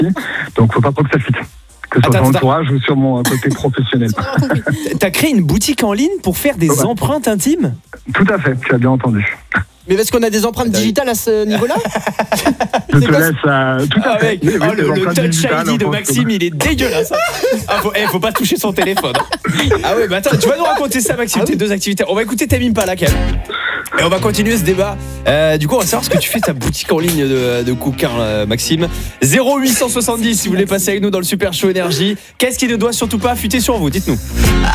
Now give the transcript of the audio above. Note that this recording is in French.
Donc faut pas trop que ça fitte. Que ce soit sur l'entourage ou sur mon côté professionnel. T'as créé une boutique en ligne pour faire des empreintes intimes ? Tout à fait, tu as bien entendu. Mais parce qu'on a des empreintes digitales à ce niveau-là. Je te laisse tout à fait. Mec, le Touch ID de Maxime, il est dégueulasse. Faut pas toucher son téléphone. Ah ouais, mais attends, tu vas nous raconter ça, Maxime, tes deux activités. On va écouter Tamim Pala quand même. Et on va continuer ce débat. Du coup, on va savoir ce que tu fais ta boutique en ligne de coquin, Maxime. 0870 si vous voulez passer avec nous dans le Super Show Énergie. Qu'est-ce qui ne doit surtout pas affûter sur vous ? Dites-nous.